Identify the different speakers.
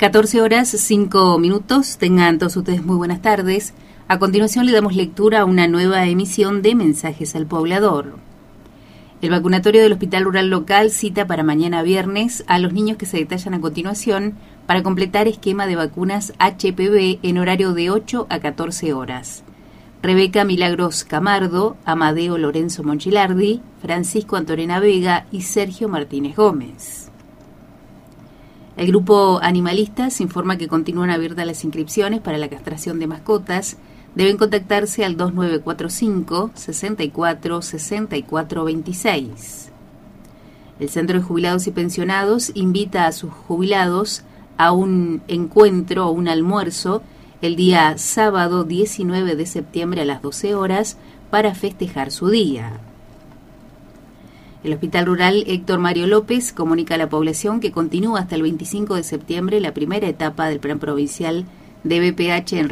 Speaker 1: 14 horas, 5 minutos. Tengan todos ustedes muy buenas tardes. A continuación le damos lectura a una nueva emisión de Mensajes al Poblador. El vacunatorio del Hospital Rural Local cita para mañana viernes a los niños que se detallan a continuación para completar esquema de vacunas HPV en horario de 8 a 14 horas. Rebeca Milagros Camardo, Amadeo Lorenzo Monchilardi, Francisco Antonena Vega y Sergio Martínez Gómez. El grupo Animalistas informa que continúan abiertas las inscripciones para la castración de mascotas. Deben contactarse al 2945 64 64 26. El Centro de Jubilados y Pensionados invita a sus jubilados a un encuentro o un almuerzo el día sábado 19 de septiembre a las 12 horas para festejar su día. El Hospital Rural Héctor Mario López comunica a la población que continúa hasta el 25 de septiembre la primera etapa del Plan Provincial de BPH en